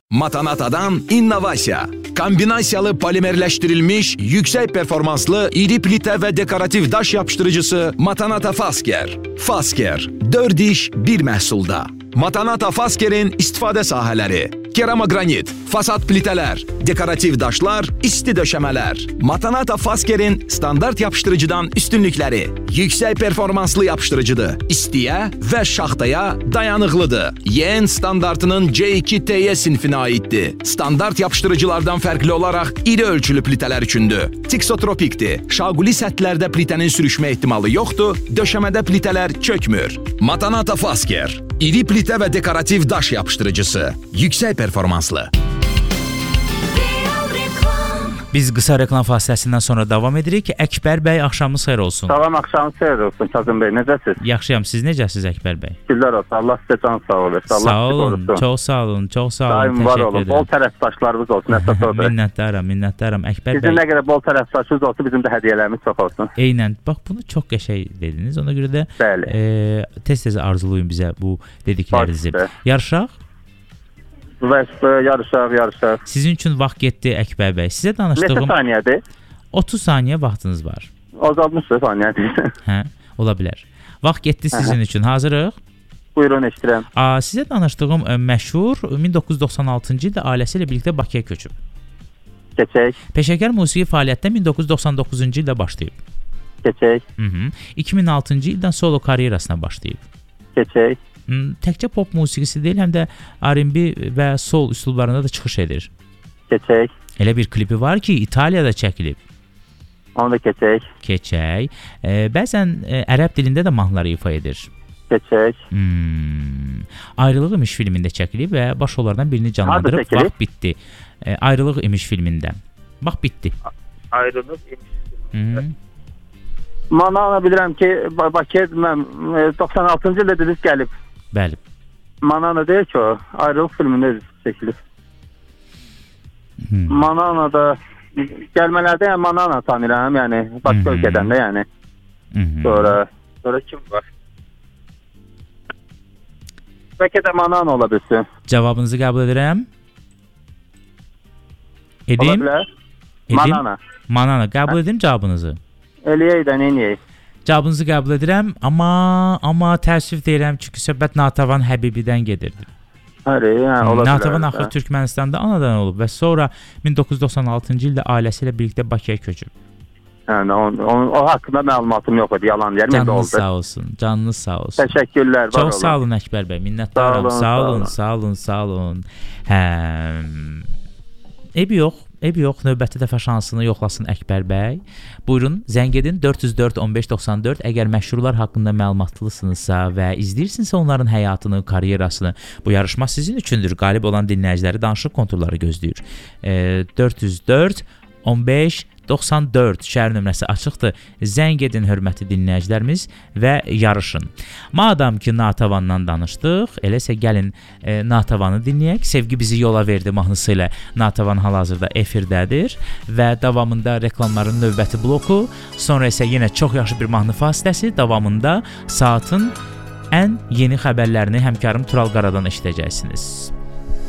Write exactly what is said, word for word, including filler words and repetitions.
Matanatadan innovasiya. Kombinasiyalı polimerləşdirilmiş, yüksək performanslı, iri plitə və dekorativ daş yapışdırıcısı Matanata Fasker. Fasker, dörd iş, bir məhsulda. Matanata Faskerin istifadə sahələri: keramogranit, fasad plitələr, dekorativ daşlar, isti döşəmələr. Matanata Faskerin standart yapışdırıcıdan üstünlükləri: yüksək performanslı yapışdırıcıdır, istiyə və şaxtaya dayanıqlıdır. Y N standartının C iki T Y sinfinə aiddir. Standart yapışdırıcılardan fərqli olaraq iri ölçülü plitələr üçündür. Tiksotropikdir. Şaquli səthlərdə plitənin sürüşmə ehtimalı yoxdur, döşəmədə plitələr çökmür. Matanata Fasker, iri plitə və dekorativ daş yapışdırıcısı, yüksək performanslı. Biz qısa reklam fasiləsindən sonra davam edirik. Əkbər bəy, axşamınız xeyir olsun. Salam, axşamınız xeyir olsun Kazım bəy, necəsiz? Yaxşıyam, siz necəsiz Əkbər bəy? Şükürlər olsun, Allah sizə can sağ olun. Sağ olun, çox sağ olun, çox sağ olun. Daim var olun, bol tərəfdaşlarımız olsun, əsas odur. Minnətdaram, minnətdaram Əkbər bəy. Bizim nə qədər bol tərəfdaşımız olsun, bizim də hədiyyələrimiz çox olsun. Eynən, bax bunu çox qəşəng dediniz, ona görə də e, tez-tez arzulayın bizə bu dediklərinizi. Yarışaq? Vəsbə, yarışaq, yarışaq. Sizin üçün vaxt getdi Əkbər bəy. Sizə danışdığım... Neçə saniyədir? otuz saniyə vaxtınız var. altmış saniyədir. Hə, ola bilər. Vaxt getdi sizin üçün. Hazırıq? Buyurun, eşidirəm. Sizə danışdığım məşhur min doqquz yüz doxsan altıncı ildə ailəsi ilə birlikdə Bakıya köçüb. Keçək. Peşəkar musiqi fəaliyyətdə min doqquz yüz doxsan doqquzuncu ildə başlayıb. Keçək. Hı -hı. iki min altıncı ildən solo karyerasına başlayıb. Keçək. Təkcə pop musiqisi deyil, həm də R and B və soul üslublarında da çıxış edir. Keçək. Elə bir klipi var ki, İtaliyada çəkilib. Onu da keçək. Keçək. E, bəzən e, ərəb dilində də mahnılar ifa edir. Keçək. Hmm. Ayrılıq imiş filmində çəkilib və baş rollardan birini canlandırıb. Vaxt bitdi. E, Ayrılıq imiş filmində. Vaxt bitdi. Ayrılıq imiş filmində. Manana bilirəm ki, Bakıya doxsan altıncı ildə dediniz gəlib. Bəli. Manana deyil ki o, Ayrılıq filmində çəkilir. Hmm. Manana'da gəlmələrdə yəni Manana tanıyıram, yəni başqa ölkədən də yəni. Hmm. Sonra sonra kim var? Bəlkə də Manana ola bilsin. Cavabınızı qəbul edirəm. Edim? Ola bilər. Manana. Manana. Qəbul edim cavabınızı. Eləyək də, neynəyək? Cavabınızı qəbul edirəm, amma amma təəssüf deyirəm, çünki söhbət Natəvan Həbibidən gedirdi. Həri, hə, ola bilər. Natəvan axı Türkmənistanda anadan olub və sonra min doqquz yüz doxsan altıncı ildə ailəsi ilə birlikdə Bakıya köçüb. Yəni, o, o, o haqqında məlumatım yox idi, yalan deyərəm. Canınız sağ olsun, canınız sağ olsun. Təşəkkürlər, var olun. Çox sağ olun Əkbər bəy, minnətdaram. Sağ olun, sağ olun, sağ olun. Hə. Eybi yox. Eybi yox, növbəti dəfə şansını yoxlasın Əkbər bəy. Buyurun, zəng edin dörd yüz dörd on beş doxsan dörd. Əgər məşhurlar haqqında məlumatlısınızsa və izləyirsinizsə onların həyatını, karyerasını, bu yarışma sizin üçündür. Qalib olan dinləyiciləri danışıq konturları gözləyir. E, dörd yüz dörd on beş doxsan dörd şəhər nömrəsi açıqdır. Zəng edin hörmətli dinləyicilərimiz və yarışın. Madam ki Natəvandan danışdıq, eləsə gəlin e, Natəvanı dinləyək. Sevgi bizi yola verdi mahnısı ilə Natəvan hal-hazırda efirdədir və davamında reklamların növbəti bloku, sonra isə yenə çox yaxşı bir mahnı fasiləsi, davamında saatın ən yeni xəbərlərini həmkarım Tural Qaradan eşidəcəksiniz.